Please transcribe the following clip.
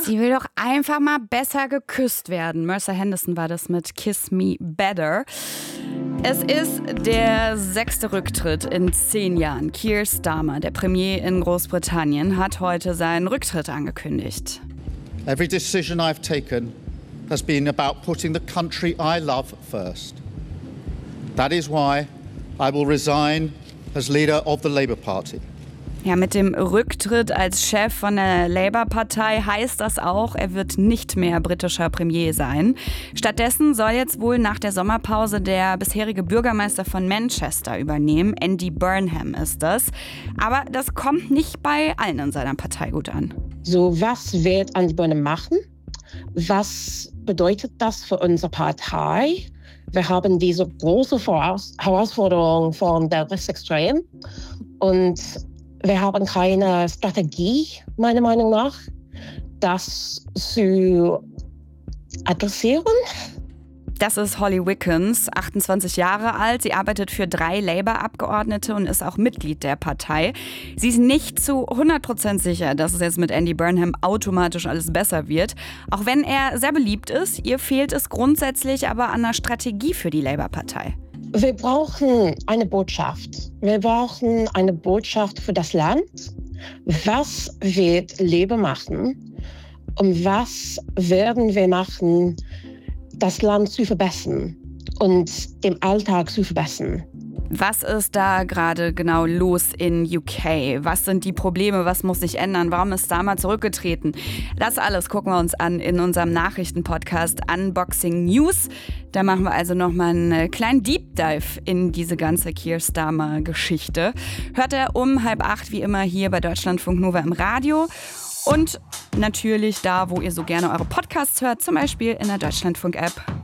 Sie will doch einfach mal besser geküsst werden. Mercer Henderson war das mit Kiss Me Better. Es ist der 6. Rücktritt in 10 Jahren. Keir Starmer, der Premier in Großbritannien, hat heute seinen Rücktritt angekündigt. Every decision I've taken has been about putting the country I love first. That is why I will resign as leader of the Labour Party. Ja, mit dem Rücktritt als Chef von der Labour-Partei heißt das auch, er wird nicht mehr britischer Premier sein. Stattdessen soll jetzt wohl nach der Sommerpause der bisherige Bürgermeister von Manchester übernehmen. Andy Burnham ist das. Aber das kommt nicht bei allen in seiner Partei gut an. So, was wird Andy Burnham machen? Was bedeutet das für unsere Partei? Wir haben diese große Herausforderung von der Rechtsextremen und wir haben keine Strategie, meiner Meinung nach, das zu adressieren. Das ist Holly Wickens, 28 Jahre alt. Sie arbeitet für 3 Labour-Abgeordnete und ist auch Mitglied der Partei. Sie ist nicht zu 100% sicher, dass es jetzt mit Andy Burnham automatisch alles besser wird. Auch wenn er sehr beliebt ist, ihr fehlt es grundsätzlich aber an einer Strategie für die Labour-Partei. Wir brauchen eine Botschaft. Wir brauchen eine Botschaft für das Land. Was wird Labour machen? Und was werden wir machen, das Land zu verbessern und den Alltag zu verbessern? Was ist da gerade genau los in UK? Was sind die Probleme? Was muss sich ändern? Warum ist Starmer zurückgetreten? Das alles gucken wir uns an in unserem Nachrichtenpodcast Unboxing News. Da machen wir also nochmal einen kleinen Deep Dive in diese ganze Keir Starmer-Geschichte. Hört er um 7:30 wie immer hier bei Deutschlandfunk Nova im Radio. Und natürlich da, wo ihr so gerne eure Podcasts hört, zum Beispiel in der Deutschlandfunk-App.